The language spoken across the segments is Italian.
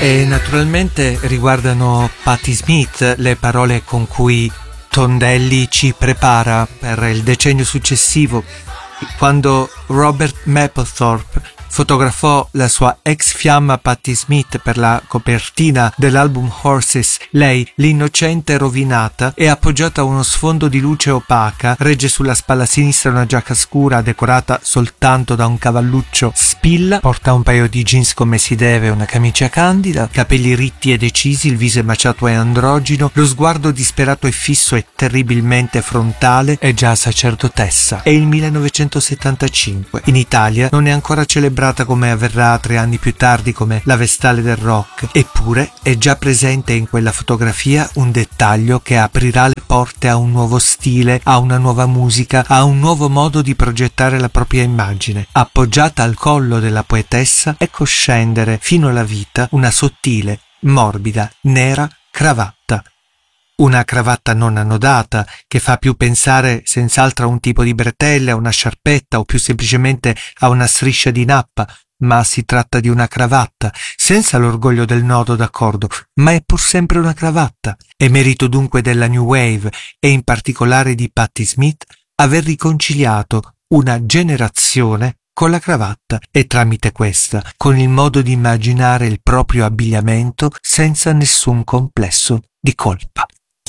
E naturalmente riguardano Patti Smith le parole con cui Tondelli ci prepara per il decennio successivo, quando Robert Mapplethorpe fotografò la sua ex fiamma Patti Smith per la copertina dell'album Horses. Lei, l'innocente rovinata, è appoggiata a uno sfondo di luce opaca, regge sulla spalla sinistra una giacca scura decorata soltanto da un cavalluccio spilla, porta un paio di jeans come si deve, una camicia candida, capelli ritti e decisi, il viso emaciato e androgino, lo sguardo disperato e fisso e terribilmente frontale. È già sacerdotessa. È il 1975. In Italia non è ancora celebrata come avverrà 3 anni più tardi come la Vestale del rock, eppure è già presente in quella fotografia un dettaglio che aprirà le porte a un nuovo stile, a una nuova musica, a un nuovo modo di progettare la propria immagine. Appoggiata al collo della poetessa, ecco scendere fino alla vita una sottile, morbida, nera cravatta. Una cravatta non annodata, che fa più pensare senz'altro a un tipo di bretelle, a una sciarpetta o più semplicemente a una striscia di nappa, ma si tratta di una cravatta, senza l'orgoglio del nodo, d'accordo, ma è pur sempre una cravatta. È merito dunque della New Wave e in particolare di Patti Smith aver riconciliato una generazione con la cravatta e tramite questa con il modo di immaginare il proprio abbigliamento senza nessun complesso di colpa.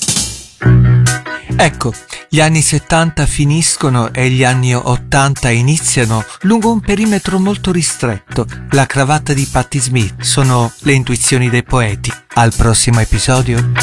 Ecco, gli anni 70 finiscono e gli anni 80 iniziano lungo un perimetro molto ristretto. La cravatta di Patti Smith sono le intuizioni dei poeti. Al prossimo episodio.